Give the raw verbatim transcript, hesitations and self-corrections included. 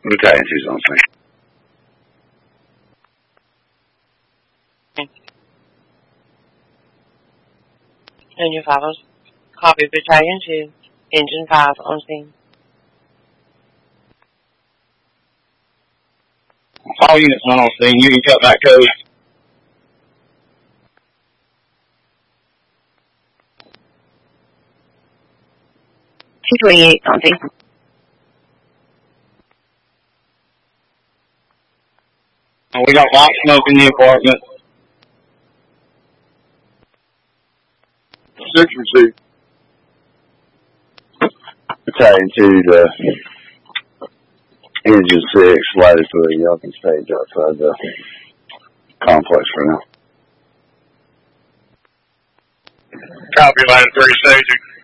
Battalion two's on scene. And your follows. Copy Battalion two. Engine five on scene. All units not on scene. You can cut back code. two twenty-eight on scene. We got white smoke in the apartment. Six received. Battalion two to Engine six, lattice three. Y'all can stage outside the complex for now. Copy, line three staging.